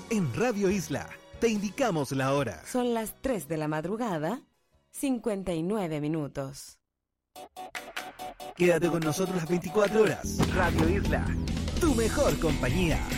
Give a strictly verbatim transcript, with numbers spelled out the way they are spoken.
En Radio Isla, te indicamos la hora. Son las tres de la madrugada, cincuenta y nueve minutos. Quédate con nosotros las veinticuatro horas. Radio Isla, tu mejor compañía.